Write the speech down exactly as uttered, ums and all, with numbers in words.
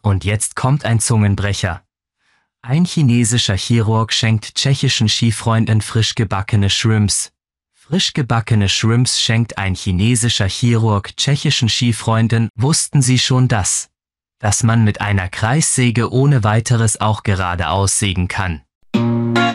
Und jetzt kommt ein Zungenbrecher. Ein chinesischer Chirurg schenkt tschechischen Skifreunden frisch gebackene Shrimps. Frisch gebackene Shrimps schenkt ein chinesischer Chirurg tschechischen Skifreunden. Wussten Sie schon das? Dass man mit einer Kreissäge ohne weiteres auch geradeaus sägen kann?